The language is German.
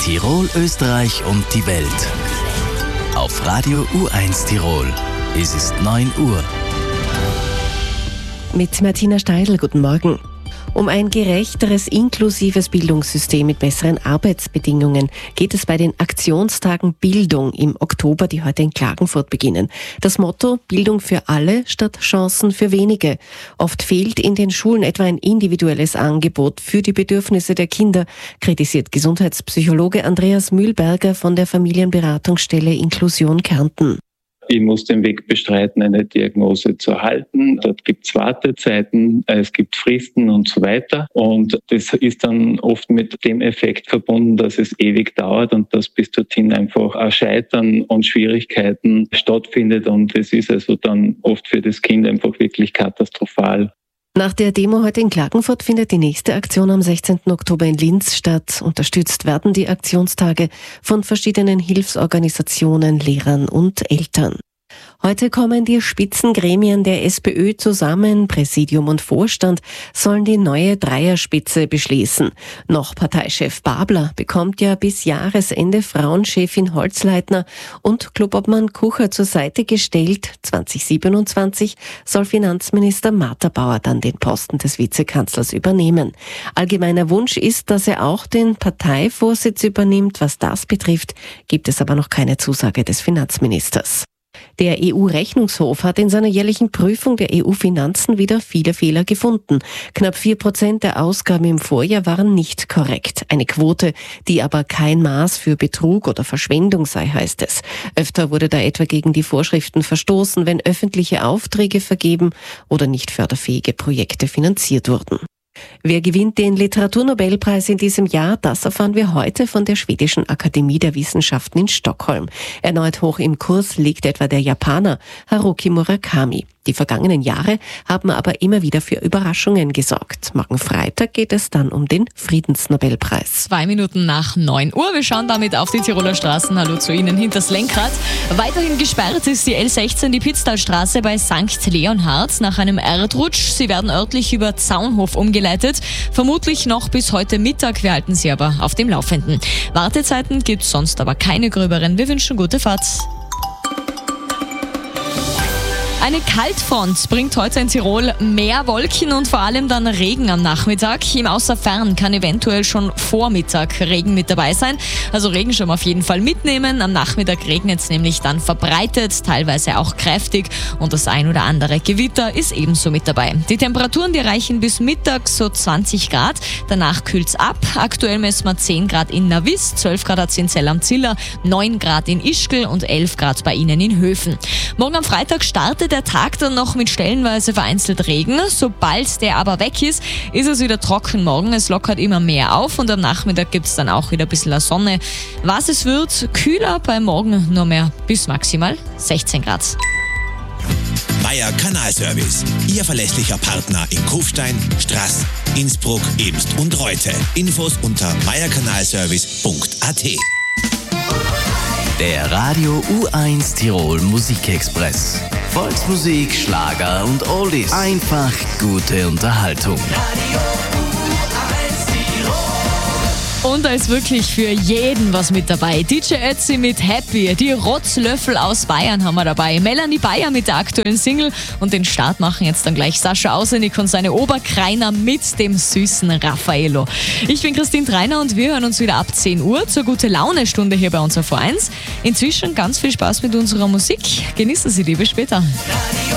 Tirol, Österreich und die Welt. Auf Radio U1 Tirol. Es ist 9 Uhr. Mit Martina Steidl, guten Morgen. Um ein gerechteres, inklusives Bildungssystem mit besseren Arbeitsbedingungen geht es bei den Aktionstagen Bildung im Oktober, die heute in Klagenfurt beginnen. Das Motto: Bildung für alle statt Chancen für wenige. Oft fehlt in den Schulen etwa ein individuelles Angebot für die Bedürfnisse der Kinder, kritisiert Gesundheitspsychologe Andreas Mühlberger von der Familienberatungsstelle Inklusion Kärnten. Ich muss den Weg bestreiten, eine Diagnose zu erhalten. Dort gibt es Wartezeiten, es gibt Fristen und so weiter. Und das ist dann oft mit dem Effekt verbunden, dass es ewig dauert und dass bis dorthin einfach ein Scheitern und Schwierigkeiten stattfindet. Und das ist also dann oft für das Kind einfach wirklich katastrophal. Nach der Demo heute in Klagenfurt findet die nächste Aktion am 16. Oktober in Linz statt. Unterstützt werden die Aktionstage von verschiedenen Hilfsorganisationen, Lehrern und Eltern. Heute kommen die Spitzengremien der SPÖ zusammen. Präsidium und Vorstand sollen die neue Dreierspitze beschließen. Noch Parteichef Babler bekommt ja bis Jahresende Frauenchefin Holzleitner und Clubobmann Kucher zur Seite gestellt. 2027 soll Finanzminister Martha-Bauer dann den Posten des Vizekanzlers übernehmen. Allgemeiner Wunsch ist, dass er auch den Parteivorsitz übernimmt. Was das betrifft, gibt es aber noch keine Zusage des Finanzministers. Der EU-Rechnungshof hat in seiner jährlichen Prüfung der EU-Finanzen wieder viele Fehler gefunden. Knapp 4% der Ausgaben im Vorjahr waren nicht korrekt. Eine Quote, die aber kein Maß für Betrug oder Verschwendung sei, heißt es. Öfter wurde da etwa gegen die Vorschriften verstoßen, wenn öffentliche Aufträge vergeben oder nicht förderfähige Projekte finanziert wurden. Wer gewinnt den Literaturnobelpreis in diesem Jahr? Das erfahren wir heute von der Schwedischen Akademie der Wissenschaften in Stockholm. Erneut hoch im Kurs liegt etwa der Japaner Haruki Murakami. Die vergangenen Jahre haben aber immer wieder für Überraschungen gesorgt. Morgen Freitag geht es dann um den Friedensnobelpreis. 2 Minuten nach 9 Uhr. Wir schauen damit auf die Tiroler Straßen. Hallo zu Ihnen hinters Lenkrad. Weiterhin gesperrt ist die L16, die Pitztalstraße bei St. Leonhard nach einem Erdrutsch. Sie werden örtlich über Zaunhof umgeleitet. Vermutlich noch bis heute Mittag. Wir halten Sie aber auf dem Laufenden. Wartezeiten gibt es sonst aber keine gröberen. Wir wünschen gute Fahrt. Eine Kaltfront bringt heute in Tirol mehr Wolken und vor allem dann Regen am Nachmittag. Im Außerfern kann eventuell schon vor Mittag Regen mit dabei sein. Also Regenschirm auf jeden Fall mitnehmen. Am Nachmittag regnet es nämlich dann verbreitet, teilweise auch kräftig und das ein oder andere Gewitter ist ebenso mit dabei. Die Temperaturen, die reichen bis Mittag so 20 Grad. Danach kühlt es ab. Aktuell messen wir 10 Grad in Navis, 12 Grad hat es in Zell am Ziller, 9 Grad in Ischgl und 11 Grad bei Ihnen in Höfen. Morgen am Freitag startet der Tag dann noch mit stellenweise vereinzelt Regen. Sobald der aber weg ist, ist es wieder trocken morgen. Es lockert immer mehr auf und am Nachmittag gibt es dann auch wieder ein bisschen Sonne. Was es wird, kühler, bei Morgen nur mehr bis maximal 16 Grad. Meier Kanalservice. Ihr verlässlicher Partner in Kufstein, Straß, Innsbruck, Ebst und Reute. Infos unter meierkanalservice.at. Der Radio U1 Tirol Musikexpress. Volksmusik, Schlager und Oldies. Einfach gute Unterhaltung. Und da ist wirklich für jeden was mit dabei. DJ Ötzi mit Happy, die Rotzlöffel aus Bayern haben wir dabei, Melanie Bayer mit der aktuellen Single und den Start machen jetzt dann gleich Sascha Ausenik und seine Oberkreiner mit dem süßen Raffaello. Ich bin Christine Treiner und wir hören uns wieder ab 10 Uhr zur Gute-Laune-Stunde hier bei uns auf O1. Inzwischen ganz viel Spaß mit unserer Musik. Genießen Sie die, bis später.